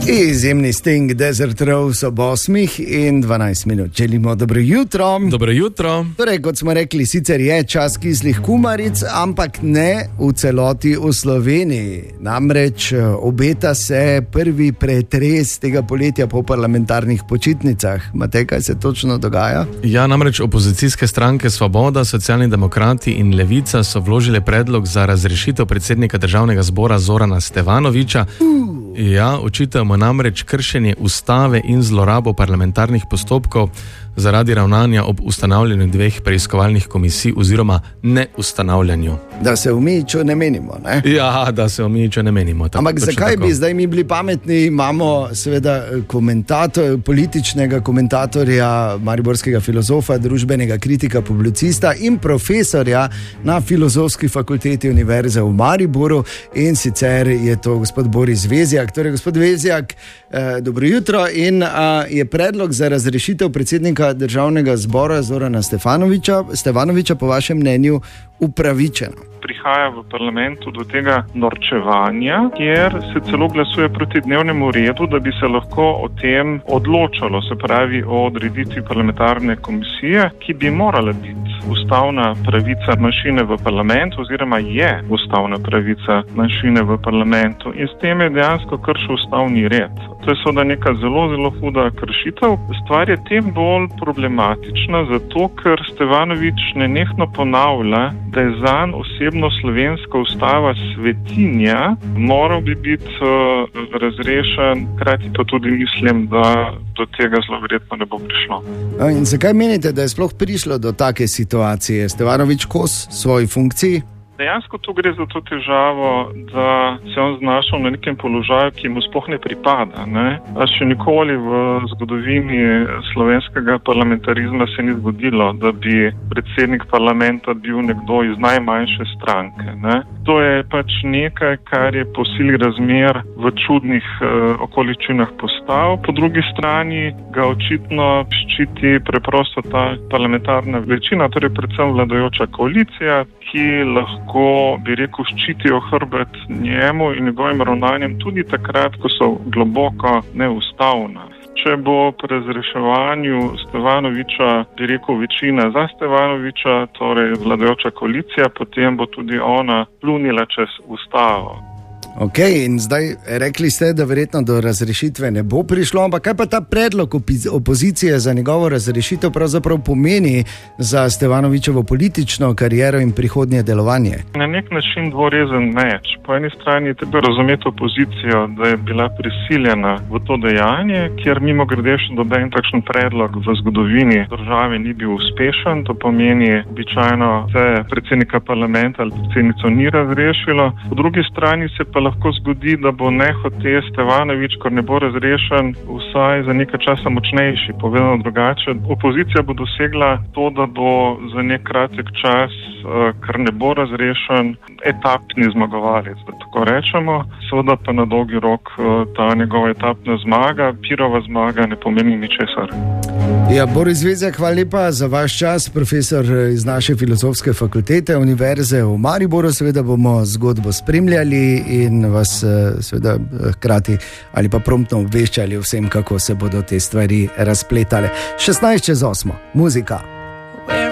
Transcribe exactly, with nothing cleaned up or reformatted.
Izjemni Sting, Desert Rose ob osmih in dvanajst minut. Želimo dobro jutro. Dobro jutro. Torej, kot smo rekli, sicer je čas kislih kumaric, ampak ne v celoti v Sloveniji. Namreč obeta se prvi pretres tega poletja po parlamentarnih počitnicah. Matej, kaj se točno dogaja? Ja, namreč opozicijske stranke Svoboda, Socialni demokrati in Levica so vložile predlog za razrešitev predsednika Državnega zbora Zorana Stevanovića. Uh. Ja, očitamo namreč kršenje ustave in zlorabo parlamentarnih postopkov zaradi ravnanja ob ustanavljanju dveh preiskovalnih komisij oziroma neustanavljanju. Da se umičo ne menimo, ne? Ja, da se umičo ne menimo. Tako, Ampak zakaj tako. bi zdaj mi bili pametni? Imamo seveda komentator, političnega komentatorja, mariborskega filozofa, družbenega kritika, publicista in profesorja na Filozofski fakulteti Univerze v Mariboru, in sicer je to gospod Boris Vezjak. Torej, gospod Vezjak, eh, dobro jutro. In eh, je predlog za razrešitev predsednika Državnega zbora Zorana Stefanovića, Stevanovića po vašem mnenju upravičeno? Prihaja v parlamentu do tega norčevanja, kjer se celo glasuje proti dnevnemu redu, da bi se lahko o tem odločalo, se pravi o odreditvi parlamentarne komisije, ki bi morala biti ustavna pravica manjšine v parlamentu oziroma je ustavna pravica manjšine v parlamentu, in s tem je dejansko kršil ustavni red. To je seveda neka zelo, zelo huda kršitev. Stvar je tem bolj problematična, zato ker Stevanović nenehno ponavlja, da je zanj osebno slovenska ustava svetinja, moral bi biti uh, razrešen, hkrati pa tudi mislim, da do tega zelo verjetno ne bo prišlo. In zakaj menite, da je sploh prišlo do take situacije? Stevanović kos svoji funkciji? Dejansko tu gre za to težavo, da se on znašel na nekem položaju, ki mu sploh ne pripada. Ne? A še nikoli v zgodovini slovenskega parlamentarizma se ni zgodilo, da bi predsednik parlamenta bil nekdo iz najmanjše stranke. Ne? To je pač nekaj, kar je po sili razmer v čudnih uh, okoličinah postal. Po drugi strani ga očitno ščiti preprosto ta parlamentarna večina, torej predvsem vladajoča koalicija, ki lahko, bi rekel, ščitijo hrbet njemu in njegovim ravnanjem tudi takrat, ko so globoko neustavna. Če bo pri razreševanju Stevanovića, bi rekel, večina za Stevanovića, torej vladajoča koalicija, potem bo tudi ona plunila čez ustavo. Ok, in zdaj rekli ste, da verjetno do razrešitve ne bo prišlo, ampak kaj pa ta predlog opozicije za njegovo razrešitev pravzaprav pomeni za Stevanovićevo politično kariero in prihodnje delovanje? Na nek način dvorezen meč. Po eni strani treba razumeti opozicijo, da je bila prisiljena v to dejanje, kjer mimo grede še doben takšen predlog v zgodovini države ni bil uspešen. To pomeni, običajno se predsednika parlamenta ali predsednico ni razrešilo. Po drugi strani se pa lahko zgodi, da bo nehote Stevanović, ko ne bo razrešen, vsaj za nekaj časa močnejši. Povedano drugače, opozicija bo dosegla to, da bo za nek kratek čas, ker ne bo razrešen, etapni zmagovalec, da tako rečemo. Seveda pa na dolgi rok ta njegova etapna zmaga, Pirova zmaga, ne pomeni ničesar. Ja, Boris Vezjak, hvala lepa za vaš čas, profesor iz naše Filozofske fakultete Univerze v Mariboru. Seveda bomo zgodbo spremljali in vas seveda hkrati ali pa promptno obveščali vsem, kako se bodo te stvari razpletale. šestnajst čez osmo, muzika.